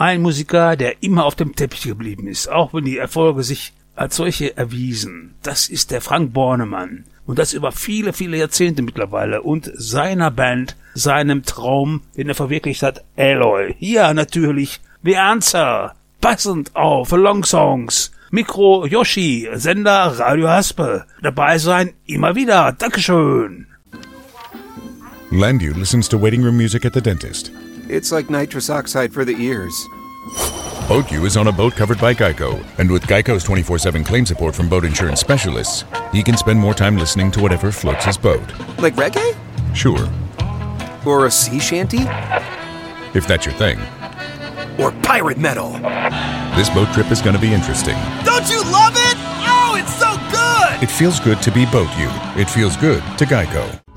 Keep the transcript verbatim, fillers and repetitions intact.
Ein Musiker, der immer auf dem Teppich geblieben ist, auch wenn die Erfolge sich als solche erwiesen. Das ist der Frank Bornemann. Und das über viele, viele Jahrzehnte mittlerweile. Und seiner Band, seinem Traum, den er verwirklicht hat, Alloy. Hier natürlich The Answer. Passend auf Long Songs. Mikro Yoshi, Sender Radio Haspel. Dabei sein immer wieder. Dankeschön. Landu listens to waiting room music at the dentist. It's like nitrous oxide for the ears. BoatU is on a boat covered by Geico, and with Geico's twenty-four seven claim support from boat insurance specialists, he can spend more time listening to whatever floats his boat. Like reggae? Sure. Or a sea shanty? If that's your thing. Or pirate metal? This boat trip is going to be interesting. Don't you love it? Oh, it's so good! It feels good to be BoatU. It feels good to Geico.